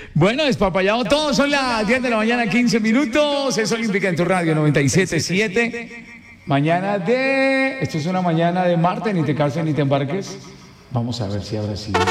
Bueno, despapallado todos, son las 10 de la mañana, 15 minutos. Es Olímpica en tu radio 97.7. Mañana de... Esto es una mañana de martes, ni te cases ni te embarques. Vamos a ver si ahora sí.